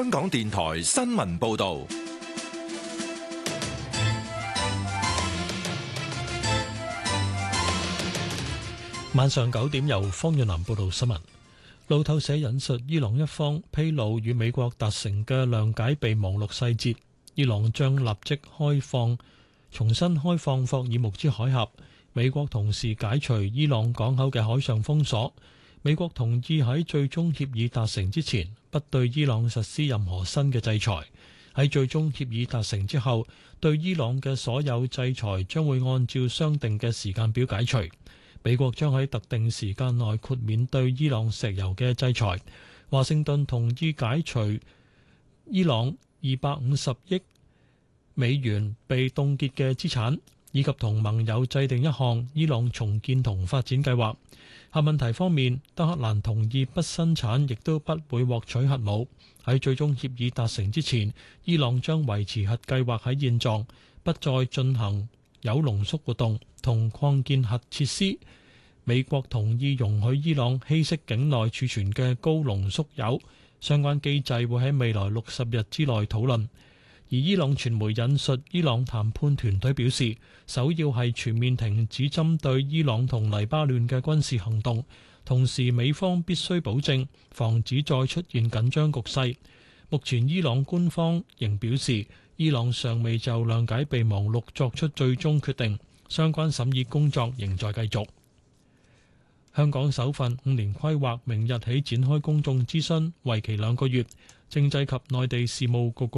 香港電台新聞報道。 晚上9點由方遠南報道新聞。路透社引述伊朗一方披露與美國達成嘅諒解備忘錄細節，伊朗將立即重新開放霍爾木茲海峽。美國同時解除伊朗港口嘅海上封鎖。美國同意喺最終協議達成之前，不對伊朗實施任何新嘅制裁。喺最終協議達成之後，對伊朗嘅所有制裁將會按照商定嘅時間表解除。美國將喺特定時間內豁免對伊朗石油嘅制裁。華盛頓同意解除伊朗250億美元被凍結嘅資產，以及同盟友制定一項伊朗重建同發展計劃。核問題方面，德黑蘭同意不生產亦都不會獲取核武。喺最終協議達成之前，伊朗將維持核計劃喺現狀，不再進行鈾濃縮活動同擴建核設施。美國同意容許伊朗稀釋境內儲存嘅高濃縮鈾，相關機制會喺未來60日之內討論。而伊朗傳媒引述伊朗談判團隊表示，首要係全面停止針對伊朗同黎巴嫩嘅軍事行動，同時美方必須保證防止再出現緊張局勢。目前伊朗官方仍表示，伊朗尚未就諒解備忘錄作出最終決定，相關審議工作仍在繼續。香港首份5年規劃明日起展開公眾諮詢，為期2個月。政制及內地事務局